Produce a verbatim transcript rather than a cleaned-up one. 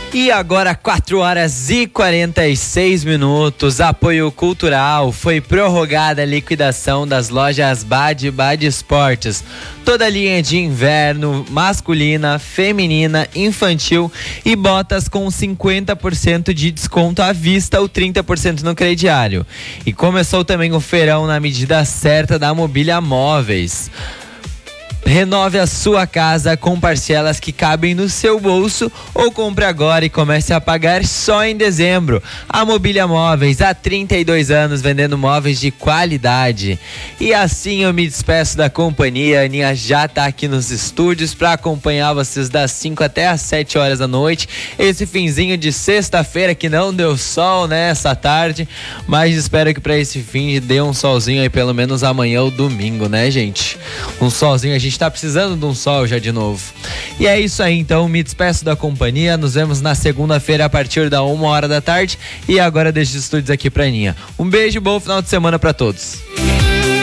E agora quatro horas e quarenta e seis minutos, apoio cultural, foi prorrogada a liquidação das lojas Bad Bad Esportes. Toda a linha de inverno, masculina, feminina, infantil e botas com cinquenta por cento de desconto à vista ou trinta por cento no crediário. E começou também o feirão na medida certa da Mobília Móveis. Renove a sua casa com parcelas que cabem no seu bolso ou compre agora e comece a pagar só em dezembro. A Mobília Móveis, há trinta e dois anos vendendo móveis de qualidade. E assim eu me despeço da companhia. A Aninha já tá aqui nos estúdios para acompanhar vocês das cinco até as sete horas da noite. Esse finzinho de sexta-feira que não deu sol, né, essa tarde, mas espero que para esse fim dê um solzinho aí pelo menos amanhã ou domingo, né, gente? Um solzinho, a gente tá precisando de um sol já de novo. E é isso aí, então, me despeço da companhia. Nos vemos na segunda-feira a partir da uma hora da tarde. E agora deixo os estúdios aqui pra Aninha. Um beijo, bom final de semana pra todos.